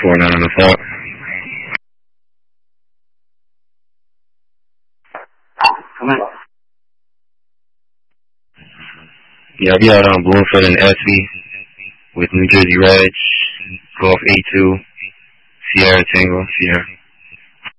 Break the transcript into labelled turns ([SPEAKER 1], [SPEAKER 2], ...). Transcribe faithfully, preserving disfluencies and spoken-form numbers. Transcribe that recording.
[SPEAKER 1] four nine on the phone.
[SPEAKER 2] Come on.
[SPEAKER 1] Yeah, I'll be out on Bloomfield and Espy with New Jersey Reg, Golf A two, Sierra Tango, Sierra.